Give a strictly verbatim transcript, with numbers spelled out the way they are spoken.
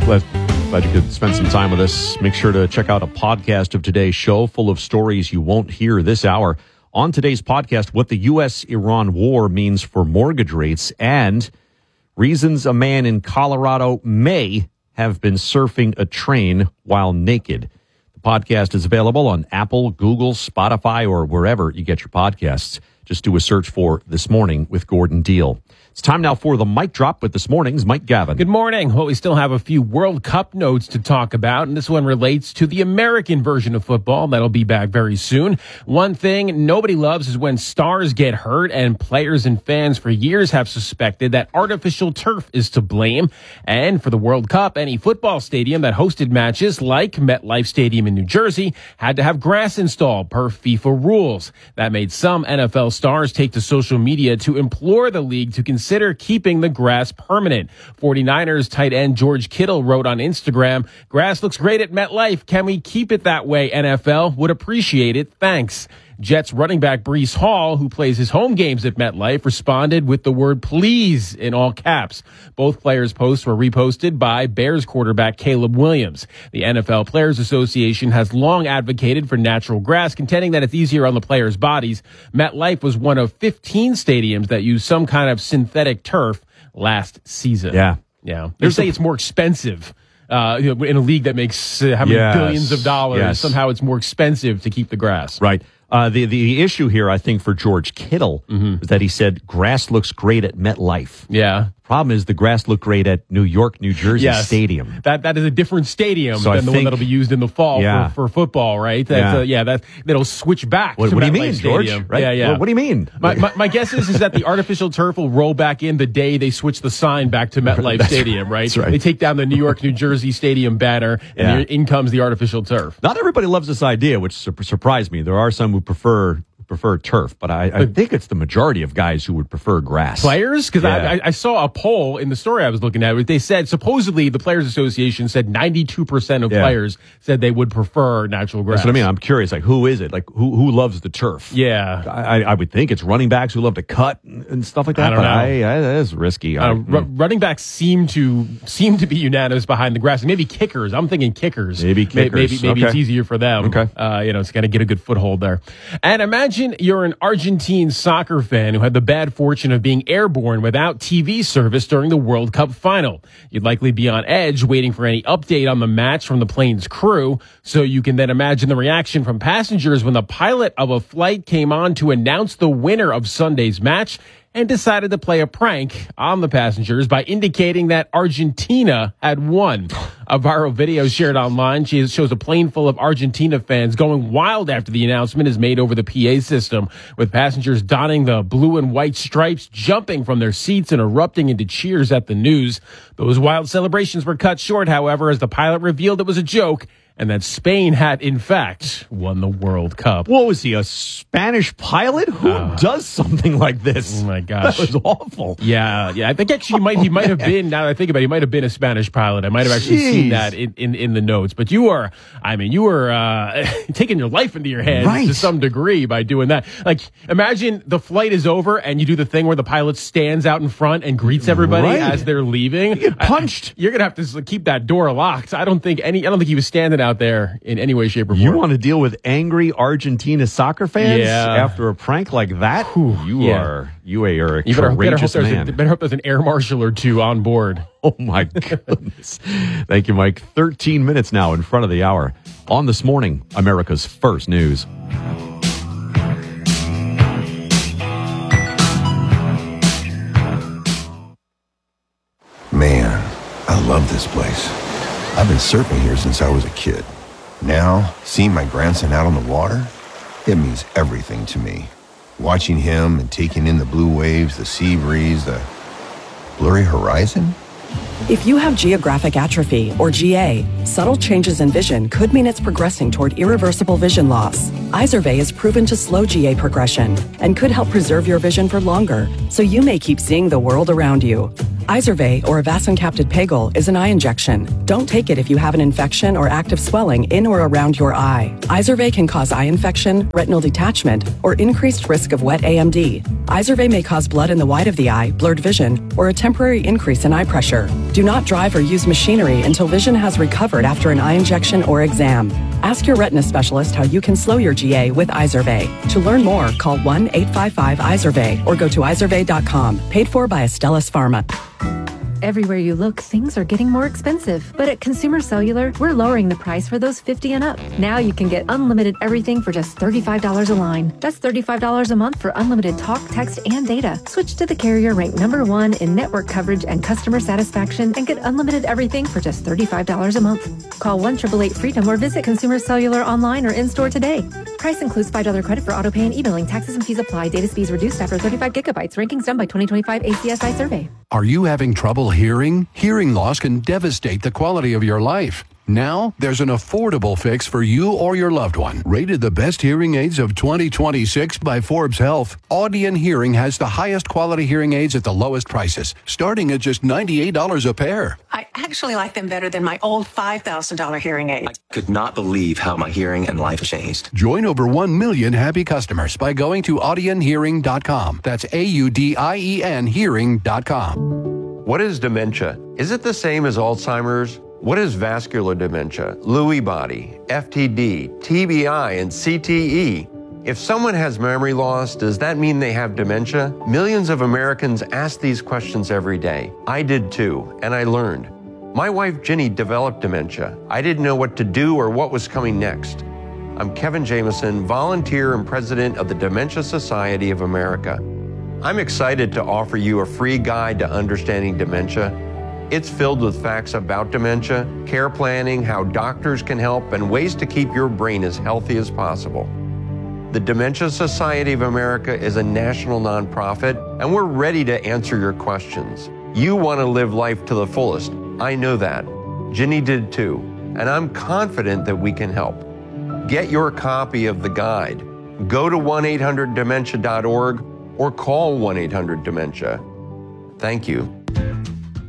Glad, glad you could spend some time with us. Make sure to check out a podcast of today's show full of stories you won't hear this hour. On today's podcast, what the U S Iran war means for mortgage rates and reasons a man in Colorado may have been surfing a train while naked. The podcast is available on Apple, Google, Spotify, or wherever you get your podcasts. Just do a search for This Morning with Gordon Deal. It's time now for the Mic Drop with this morning's Mike Gavin. Good morning. Well, we still have a few World Cup notes to talk about, and this one relates to the American version of football. That'll be back very soon. One thing nobody loves is when stars get hurt, and players and fans for years have suspected that artificial turf is to blame. And for the World Cup, any football stadium that hosted matches like MetLife Stadium in New Jersey had to have grass installed per FIFA rules. That made some N F L stars take to social media to implore the league to consider Consider keeping the grass permanent. forty-niners tight end George Kittle wrote on Instagram, "Grass looks great at MetLife. Can we keep it that way, N F L? Would appreciate it. Thanks." Jets running back Breece Hall, who plays his home games at MetLife, responded with the word please in all caps. Both players' posts were reposted by Bears quarterback Caleb Williams. The N F L Players Association has long advocated for natural grass, contending that it's easier on the players' bodies. MetLife was one of fifteen stadiums that used some kind of synthetic turf last season. Yeah. Yeah. They say it's more expensive. Uh, you know, in a league that makes uh, how many yes. billions of dollars, yes. somehow it's more expensive to keep the grass. Right. Uh, the, the issue here, I think, for George Kittle mm-hmm. is that he said grass looks great at MetLife. Yeah. Problem is the grass looked great at New York, New Jersey yes. Stadium. That that is a different stadium so than I the think, one that'll be used in the fall yeah. for, for football, right? That's, yeah, uh, yeah that that'll switch back. What, to what do you MetLife mean, Stadium. George? Right? Yeah, yeah. What, what do you mean? My, my, my guess is is that the artificial turf will roll back in the day they switch the sign back to MetLife Stadium, right? That's right. They take down the New York, New Jersey Stadium banner, and yeah. in comes the artificial turf. Not everybody loves this idea, which su- surprised me. There are some who prefer. prefer turf, but I, I think it's the majority of guys who would prefer grass. Players? Because yeah. I, I saw a poll in the story I was looking at. They said, supposedly, the Players Association said ninety-two percent of yeah. players said they would prefer natural grass. That's what I mean. I'm curious, like, who is it? Like, who who loves the turf? Yeah. I, I would think it's running backs who love to cut and stuff like that. I don't know. I, I, that is risky. Uh, I, r- mm. Running backs seem to seem to be unanimous behind the grass. Maybe kickers. I'm thinking kickers. Maybe kickers. Maybe, maybe okay. it's easier for them. Okay. Uh, you know, it's going to get a good foothold there. And imagine you're an Argentine soccer fan who had the bad fortune of being airborne without T V service during the World Cup final. You'd likely be on edge waiting for any update on the match from the plane's crew, so you can then imagine the reaction from passengers when the pilot of a flight came on to announce the winner of Sunday's match and decided to play a prank on the passengers by indicating that Argentina had won. A viral video shared online shows a plane full of Argentina fans going wild after the announcement is made over the P A system, with passengers donning the blue and white stripes, jumping from their seats and erupting into cheers at the news. Those wild celebrations were cut short, however, as the pilot revealed it was a joke and that Spain had, in fact, won the World Cup. What was he, a Spanish pilot? Who uh, does something like this? Oh, my gosh. That was awful. Yeah, yeah. I think actually he might, he might have been, now that I think about it, he might have been a Spanish pilot. I might have actually Jeez. seen that in, in, in the notes. But you were, I mean, you were uh, taking your life into your hands right. to some degree by doing that. Like, imagine the flight is over and you do the thing where the pilot stands out in front and greets everybody right. as they're leaving. You get punched. I, you're going to have to keep that door locked. I don't think any, I don't think he was standing out there in any way, shape, or form. You want to deal with angry Argentina soccer fans yeah. after a prank like that? Whew, you yeah. are you are a you better, courageous better hope man. A, better hope there's an air marshal or two on board. Oh my goodness! Thank you, Mike. Thirteen minutes now in front of the hour on This Morning, America's First News. Man, I love this place. I've been surfing here since I was a kid. Now, seeing my grandson out on the water, it means everything to me. Watching him and taking in the blue waves, the sea breeze, the blurry horizon. If you have geographic atrophy, or G A, subtle changes in vision could mean it's progressing toward irreversible vision loss. Izervay is proven to slow G A progression and could help preserve your vision for longer, so you may keep seeing the world around you. Izervay, or avacincaptad pegol, is an eye injection. Don't take it if you have an infection or active swelling in or around your eye. Izervay can cause eye infection, retinal detachment, or increased risk of wet A M D. Izervay may cause blood in the white of the eye, blurred vision, or a temporary increase in eye pressure. Do not drive or use machinery until vision has recovered after an eye injection or exam. Ask your retina specialist how you can slow your G A with Izervay. To learn more, call one eight five five Izervay or go to izervay dot com. Paid for by Astellas Pharma. Everywhere you look, things are getting more expensive. But at Consumer Cellular, we're lowering the price for those fifty and up. Now you can get unlimited everything for just thirty-five dollars a line. That's thirty-five dollars a month for unlimited talk, text, and data. Switch to the carrier ranked number one in network coverage and customer satisfaction and get unlimited everything for just thirty-five dollars a month. Call one eight eight eight freedom or visit Consumer Cellular online or in-store today. Price includes five dollars credit for auto pay and e-billing. Taxes and fees apply. Data speeds reduced after thirty-five gigabytes. Rankings done by twenty twenty-five A C S I survey. Are you having trouble hearing? Hearing loss can devastate the quality of your life. Now, there's an affordable fix for you or your loved one. Rated the best hearing aids of twenty twenty-six by Forbes Health, Audion Hearing has the highest quality hearing aids at the lowest prices, starting at just ninety-eight dollars a pair. I actually like them better than my old five thousand dollars hearing aid. I could not believe how my hearing and life changed. Join over one million happy customers by going to audion hearing dot com. That's A U D I E N hearing dot com. What is dementia? Is it the same as Alzheimer's? What is vascular dementia, Lewy body, F T D, T B I, and C T E? If someone has memory loss, does that mean they have dementia? Millions of Americans ask these questions every day. I did too, and I learned. My wife Ginny developed dementia. I didn't know what to do or what was coming next. I'm Kevin Jameson, volunteer and president of the Dementia Society of America. I'm excited to offer you a free guide to understanding dementia. It's filled with facts about dementia, care planning, how doctors can help, and ways to keep your brain as healthy as possible. The Dementia Society of America is a national nonprofit, and we're ready to answer your questions. You want to live life to the fullest. I know that. Ginny did too, and I'm confident that we can help. Get your copy of the guide. Go to one eight hundred dementia dot org or call one eight hundred dementia. Thank you.